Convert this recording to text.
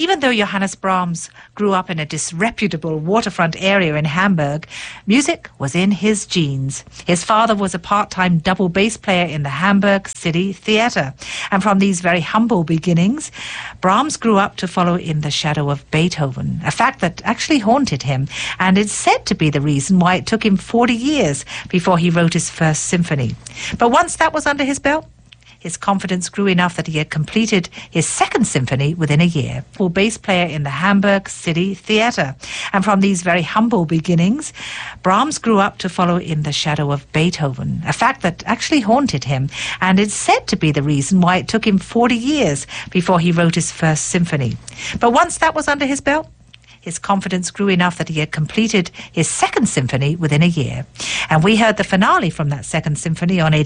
Even though Johannes Brahms grew up in a disreputable waterfront area in Hamburg, music was in his genes. His father was a part-time double bass player in the Hamburg City Theatre. And from these very humble beginnings, Brahms grew up to follow in the shadow of Beethoven, a fact that actually haunted him. And it's said to be the reason why it took him 40 years before he wrote his first symphony. But once that was under his belt, his confidence grew enough that he had completed his second symphony within a year. Full bass player in the Hamburg City Theatre. And from these very humble beginnings, Brahms grew up to follow in the shadow of Beethoven, a fact that actually haunted him. And it's said to be the reason why it took him 40 years before he wrote his first symphony. But once that was under his belt, his confidence grew enough that he had completed his second symphony within a year. And we heard the finale from that second symphony on